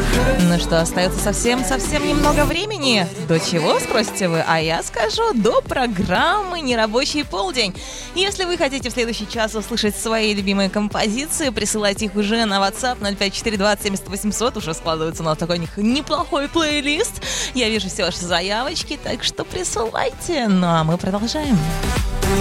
Ну что, остается совсем немного времени. До чего, спросите вы? А я скажу, до программы «Нерабочий полдень». Если вы хотите в следующий час услышать свои любимые композиции, присылайте их уже на WhatsApp 05420 70 800. Уже складывается у нас такой неплохой плейлист. Я вижу все ваши заявочки, так что присылайте. Ну а мы продолжаем.